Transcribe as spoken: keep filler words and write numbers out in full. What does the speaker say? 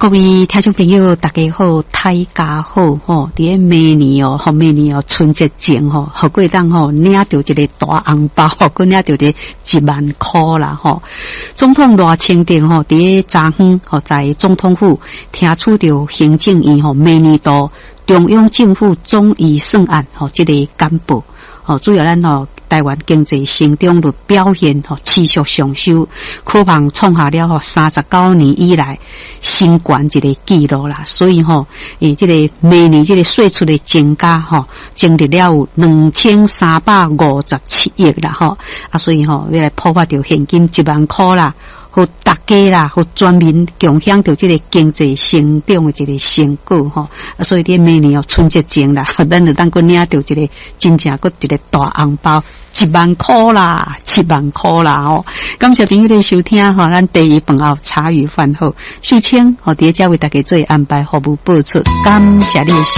各位听众朋友，大家好，大家好吼！伫明年哦，吼明年哦，春节前吼，好过当吼，领到一个大红包，吼，佮领到咧一万块啦吼。总统赖清德吼，伫昨昏吼，在总统府听取到行政院吼明年度中央政府总预算案吼，这个简报吼，主要咱吼。台湾经济成长率表现吼持续上升，可望创下了吼三十九年以来新高一个纪录啦。所以吼，诶，这个明年这个税出的增加吼，增至了有两千三百五十七亿啦吼。啊，所以吼要来普发掉现金一万块啦。互大家啦，互全民共享到这个经济成长的一个成果吼，啊，所以伫明年哦春节前啦，咱就当个领到一个真正个一个大红包，一万块啦，一万块啦哦！感谢朋友的收听吼，咱第一饭后茶余饭后，秀清吼伫遮为大家做安排服务播出，感谢你。